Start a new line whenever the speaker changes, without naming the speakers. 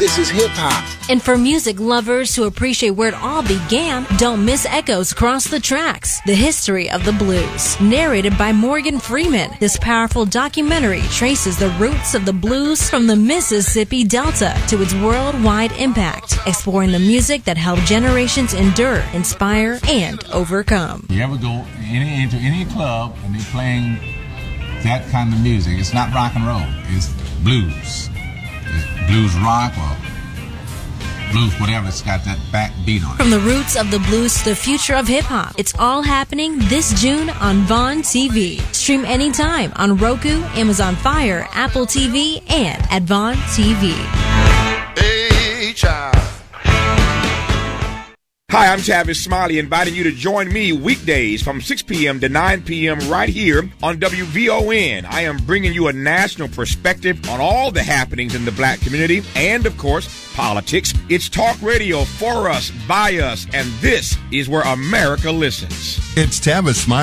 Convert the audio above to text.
This is hip-hop.
And for music lovers who appreciate where it all began, don't miss Echoes Across the Tracks, The History of the Blues. Narrated by Morgan Freeman, this powerful documentary traces the roots of the blues from the Mississippi Delta to its worldwide impact, exploring the music that helped generations endure, inspire, and overcome.
You ever go into any club and they're playing that kind of music, it's not rock and roll, it's blues. It's blues rock or blues whatever, it's got that backbeat on it.
From the roots of the blues to the future of hip-hop, it's all happening this June on Vaughn TV. Stream anytime on Roku, Amazon Fire, Apple TV, and at Vaughn TV.
Hey, child. Hi, I'm Tavis Smiley, inviting you to join me weekdays from 6 p.m. to 9 p.m. right here on WVON. I am bringing you a national perspective on all the happenings in the black community and, of course, politics. It's talk radio for us, by us, and this is where America listens.
It's Tavis Smiley.